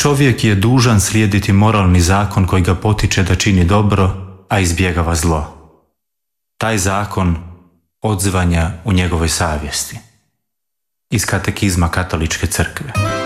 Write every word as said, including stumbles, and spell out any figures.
čovjek je dužan slijediti moralni zakon koji ga potiče da čini dobro, a izbjegava zlo. Taj zakon odzvanja u njegovoj savjesti. Iz Katekizma Katoličke crkve.